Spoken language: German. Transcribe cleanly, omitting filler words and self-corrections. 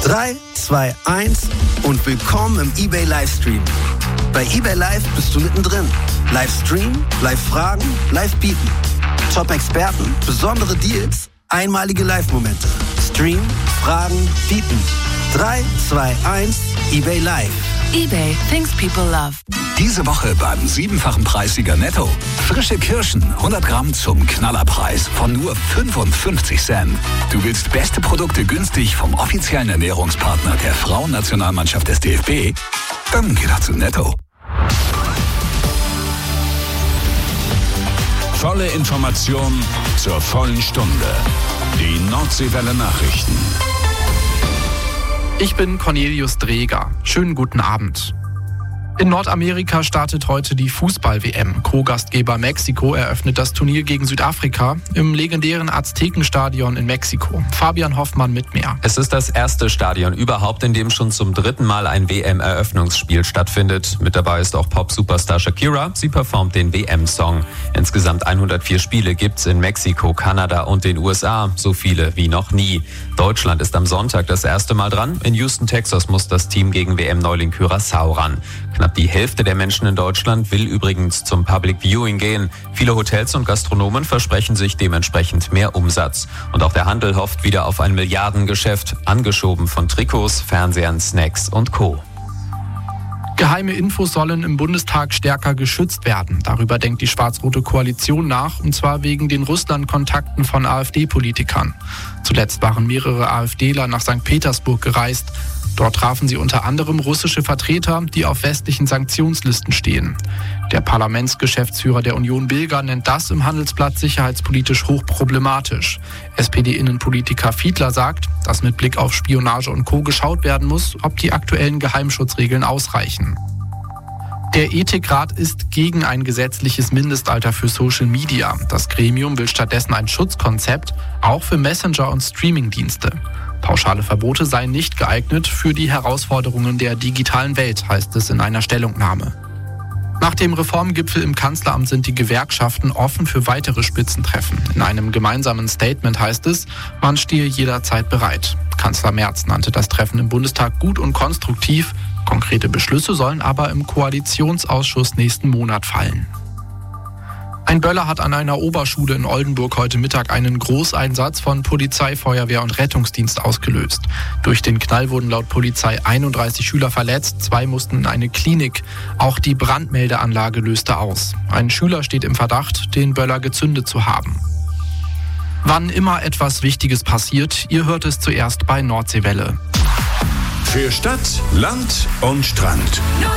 3, 2, 1 und willkommen im eBay Livestream. Bei eBay Live bist du mittendrin. Livestream, Live-Fragen, Live-Bieten. Top-Experten, besondere Deals, einmalige Live-Momente. Stream, Fragen, Bieten. 3, 2, 1, eBay Live. eBay, things people love. Diese Woche beim 7-fachen Preissieger Netto. Frische Kirschen, 100 Gramm zum Knallerpreis von nur 55 Cent. Du willst beste Produkte günstig vom offiziellen Ernährungspartner der Frauennationalmannschaft des DFB? Dann geh doch zu Netto. Volle Information zur vollen Stunde. Die Nordseewelle Nachrichten. Ich bin Cornelius Dreger. Schönen guten Abend. In Nordamerika startet heute die Fußball-WM. Co-Gastgeber Mexiko eröffnet das Turnier gegen Südafrika im legendären Aztekenstadion in Mexiko. Fabian Hoffmann mit mehr. Es ist das erste Stadion überhaupt, in dem schon zum 3. Mal ein WM-Eröffnungsspiel stattfindet. Mit dabei ist auch Pop-Superstar Shakira. Sie performt den WM-Song. Insgesamt 104 Spiele gibt's in Mexiko, Kanada und den USA. So viele wie noch nie. Deutschland ist am Sonntag das erste Mal dran. In Houston, Texas muss das Team gegen WM-Neuling Curaçao ran. Knapp die Hälfte der Menschen in Deutschland will übrigens zum Public Viewing gehen. Viele Hotels und Gastronomen versprechen sich dementsprechend mehr Umsatz. Und auch der Handel hofft wieder auf ein Milliardengeschäft, angeschoben von Trikots, Fernsehern, Snacks und Co. Geheime Infos sollen im Bundestag stärker geschützt werden. Darüber denkt die schwarz-rote Koalition nach, und zwar wegen den Russland-Kontakten von AfD-Politikern. Zuletzt waren mehrere AfDler nach St. Petersburg gereist. Dort trafen sie unter anderem russische Vertreter, die auf westlichen Sanktionslisten stehen. Der Parlamentsgeschäftsführer der Union Bilger nennt das im Handelsblatt sicherheitspolitisch hochproblematisch. SPD-Innenpolitiker Fiedler sagt, dass mit Blick auf Spionage und Co. geschaut werden muss, ob die aktuellen Geheimschutzregeln ausreichen. Der Ethikrat ist gegen ein gesetzliches Mindestalter für Social Media. Das Gremium will stattdessen ein Schutzkonzept, auch für Messenger- und Streamingdienste. Pauschale Verbote seien nicht geeignet für die Herausforderungen der digitalen Welt, heißt es in einer Stellungnahme. Nach dem Reformgipfel im Kanzleramt sind die Gewerkschaften offen für weitere Spitzentreffen. In einem gemeinsamen Statement heißt es, man stehe jederzeit bereit. Kanzler Merz nannte das Treffen im Bundestag gut und konstruktiv. Konkrete Beschlüsse sollen aber im Koalitionsausschuss nächsten Monat fallen. Ein Böller hat an einer Oberschule in Oldenburg heute Mittag einen Großeinsatz von Polizei, Feuerwehr und Rettungsdienst ausgelöst. Durch den Knall wurden laut Polizei 31 Schüler verletzt, 2 mussten in eine Klinik. Auch die Brandmeldeanlage löste aus. Ein Schüler steht im Verdacht, den Böller gezündet zu haben. Wann immer etwas Wichtiges passiert, ihr hört es zuerst bei Nordseewelle. Für Stadt, Land und Strand.